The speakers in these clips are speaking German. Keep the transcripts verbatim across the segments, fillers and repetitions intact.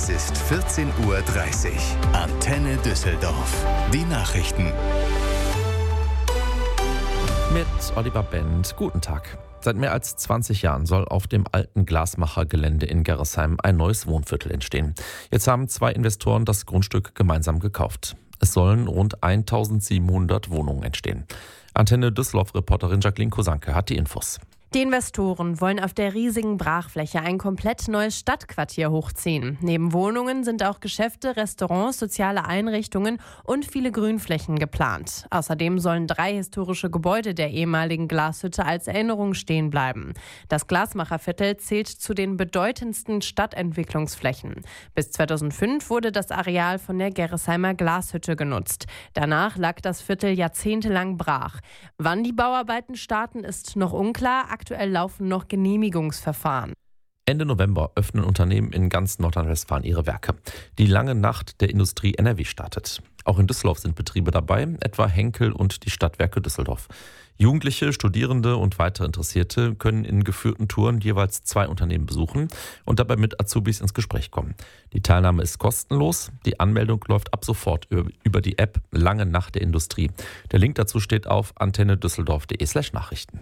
Es ist vierzehn Uhr dreißig. Antenne Düsseldorf. Die Nachrichten. Mit Oliver Bend. Guten Tag. Seit mehr als zwanzig Jahren soll auf dem alten Glasmacher-Gelände in Gerresheim ein neues Wohnviertel entstehen. Jetzt haben zwei Investoren das Grundstück gemeinsam gekauft. Es sollen rund eintausendsiebenhundert Wohnungen entstehen. Antenne Düsseldorf-Reporterin Jacqueline Kosanke hat die Infos. Die Investoren wollen auf der riesigen Brachfläche ein komplett neues Stadtquartier hochziehen. Neben Wohnungen sind auch Geschäfte, Restaurants, soziale Einrichtungen und viele Grünflächen geplant. Außerdem sollen drei historische Gebäude der ehemaligen Glashütte als Erinnerung stehen bleiben. Das Glasmacherviertel zählt zu den bedeutendsten Stadtentwicklungsflächen. Bis zweitausendfünf wurde das Areal von der Gerresheimer Glashütte genutzt. Danach lag das Viertel jahrzehntelang brach. Wann die Bauarbeiten starten, ist noch unklar. Aktuell laufen noch Genehmigungsverfahren. Ende November öffnen Unternehmen in ganz Nordrhein-Westfalen ihre Werke. Die lange Nacht der Industrie N R W startet. Auch in Düsseldorf sind Betriebe dabei, etwa Henkel und die Stadtwerke Düsseldorf. Jugendliche, Studierende und weitere Interessierte können in geführten Touren jeweils zwei Unternehmen besuchen und dabei mit Azubis ins Gespräch kommen. Die Teilnahme ist kostenlos. Die Anmeldung läuft ab sofort über die App Lange Nacht der Industrie. Der Link dazu steht auf antennedüsseldorf.de slash Nachrichten.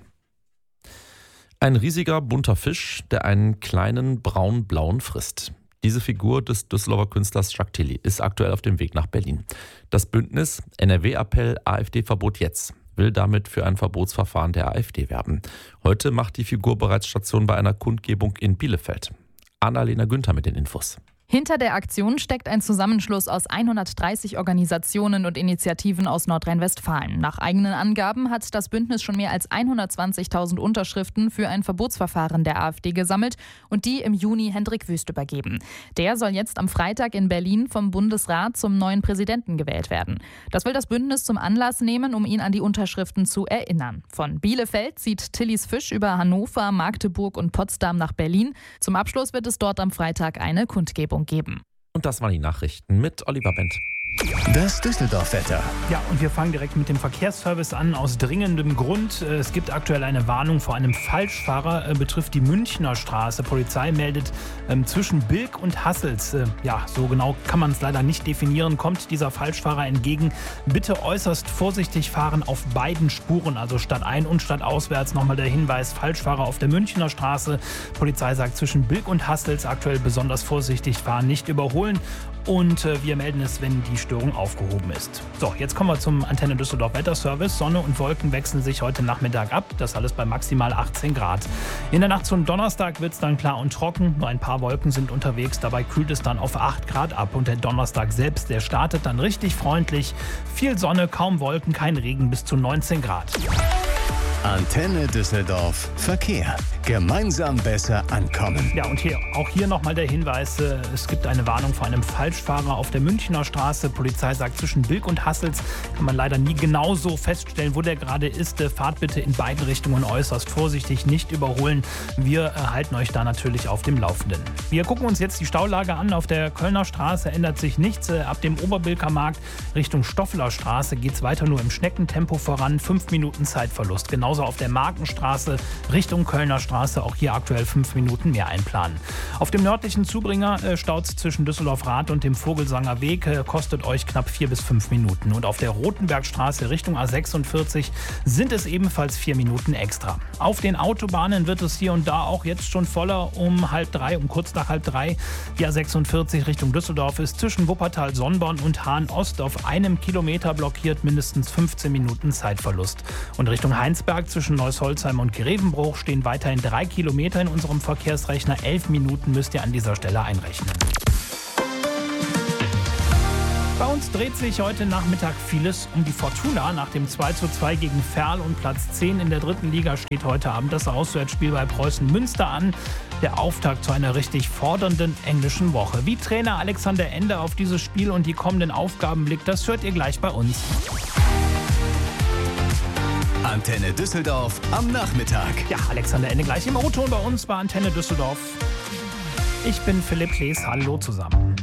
Ein riesiger, bunter Fisch, der einen kleinen braun-blauen frisst. Diese Figur des Düsseldorfer Künstlers Jacques Tilly ist aktuell auf dem Weg nach Berlin. Das Bündnis N R W-Appell AfD-Verbot jetzt will damit für ein Verbotsverfahren der AfD werben. Heute macht die Figur bereits Station bei einer Kundgebung in Bielefeld. Annalena Günther mit den Infos. Hinter der Aktion steckt ein Zusammenschluss aus hundertdreißig Organisationen und Initiativen aus Nordrhein-Westfalen. Nach eigenen Angaben hat das Bündnis schon mehr als hundertzwanzigtausend Unterschriften für ein Verbotsverfahren der AfD gesammelt und die im Juni Hendrik Wüst übergeben. Der soll jetzt am Freitag in Berlin vom Bundesrat zum neuen Präsidenten gewählt werden. Das will das Bündnis zum Anlass nehmen, um ihn an die Unterschriften zu erinnern. Von Bielefeld zieht Tillys Fisch über Hannover, Magdeburg und Potsdam nach Berlin. Zum Abschluss wird es dort am Freitag eine Kundgebung geben. Und das waren die Nachrichten mit Oliver Bend. Das Düsseldorf-Wetter. Ja, und wir fangen direkt mit dem Verkehrsservice an. Aus dringendem Grund. Es gibt aktuell eine Warnung vor einem Falschfahrer. Äh, betrifft die Münchner Straße. Polizei meldet ähm, zwischen Bilk und Hassels. Äh, ja, so genau kann man es leider nicht definieren. Kommt dieser Falschfahrer entgegen. Bitte äußerst vorsichtig fahren auf beiden Spuren. Also stadtein und stadtauswärts. Nochmal der Hinweis. Falschfahrer auf der Münchner Straße. Polizei sagt zwischen Bilk und Hassels aktuell besonders vorsichtig fahren, nicht überholen. Und äh, wir melden es, wenn die Störung aufgehoben ist. So, jetzt kommen wir zum Antenne Düsseldorf Wetterservice. Sonne und Wolken wechseln sich heute Nachmittag ab. Das alles bei maximal achtzehn Grad. In der Nacht zum Donnerstag wird es dann klar und trocken. Nur ein paar Wolken sind unterwegs. Dabei kühlt es dann auf acht Grad ab. Und der Donnerstag selbst, der startet dann richtig freundlich. Viel Sonne, kaum Wolken, kein Regen bis zu neunzehn Grad. Antenne Düsseldorf Verkehr. Gemeinsam besser ankommen. Ja, und hier, auch hier nochmal der Hinweis, äh, es gibt eine Warnung vor einem Falschfahrer auf der Münchner Straße. Polizei sagt, zwischen Bilk und Hassels kann man leider nie genau so feststellen, wo der gerade ist. Äh, fahrt bitte in beiden Richtungen äußerst vorsichtig, nicht überholen. Wir äh, halten euch da natürlich auf dem Laufenden. Wir gucken uns jetzt die Staulage an. Auf der Kölner Straße ändert sich nichts. Äh, ab dem Oberbilker Markt Richtung Stoffeler Straße geht es weiter nur im Schneckentempo voran. Fünf Minuten Zeitverlust. Genauso auf der Markenstraße Richtung Kölner Straße. Auch hier aktuell fünf Minuten mehr einplanen. Auf dem nördlichen Zubringer äh, staut es zwischen Düsseldorf-Rath und dem Vogelsanger Weg. Äh, kostet euch knapp vier bis fünf Minuten. Und auf der Rotenbergstraße Richtung A sechsundvierzig sind es ebenfalls vier Minuten extra. Auf den Autobahnen wird es hier und da auch jetzt schon voller. Um halb drei, um kurz nach halb drei. Die A sechsundvierzig Richtung Düsseldorf ist zwischen Wuppertal-Sonnborn und Hahn-Ost auf einem Kilometer blockiert, mindestens fünfzehn Minuten Zeitverlust. Und Richtung Heinsberg zwischen Neusholzheim und Grevenbruch stehen weiterhin drei Kilometer in unserem Verkehrsrechner. Elf Minuten müsst ihr an dieser Stelle einrechnen. Bei uns dreht sich heute Nachmittag vieles um die Fortuna. Nach dem zwei zu zwei gegen Verl und Platz zehn in der dritten Liga steht heute Abend das Auswärtsspiel bei Preußen Münster an. Der Auftakt zu einer richtig fordernden englischen Woche. Wie Trainer Alexander Ende auf dieses Spiel und die kommenden Aufgaben blickt, das hört ihr gleich bei uns. Antenne Düsseldorf am Nachmittag. Ja, Alexander Ende gleich im O-Ton bei uns bei Antenne Düsseldorf. Ich bin Philipp Klees. Hallo zusammen.